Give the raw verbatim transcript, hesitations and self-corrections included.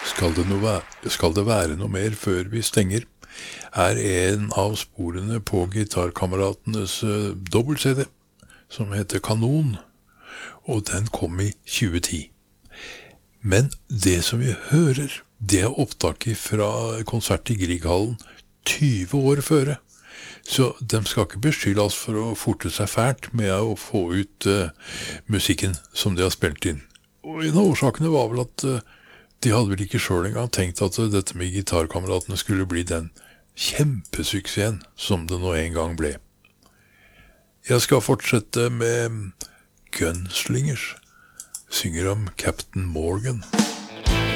Skal det, noe være, skal det være noe mer før vi stenger, er en av sporene på Gitarkameratenes uh, dobbelt-C D, som heter Kanon, og den kom i tjue ti. Men det som vi hører, det er opptaket fra konsert i Grieghallen tjue år føre. Så de skal ikke beskylde oss for å forte seg fælt med å få ut uh, musikken som de har spilt inn. Og en av årsakene var vel at uh, de hadde vel ikke selv engang tenkt at uh, dette med Gitarkameratene skulle bli den kjempesuksessen som det nå en gang ble. Jeg skal fortsette med Gunslingers, synger om Captain Morgan.